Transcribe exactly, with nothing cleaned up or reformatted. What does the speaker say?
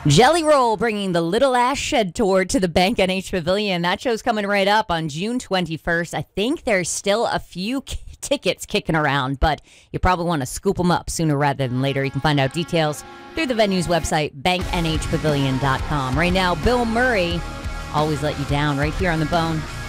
Jelly Roll bringing the Little Ash Shed tour to the Bank N H Pavilion. That show's coming right up on June twenty-first. I think there's still a few k- tickets kicking around, but you probably want to scoop them up sooner rather than later. You can find out details through the venue's website, bank n h pavilion dot com. Right now, Bill Murray, Always Let You Down, right here on The Bone.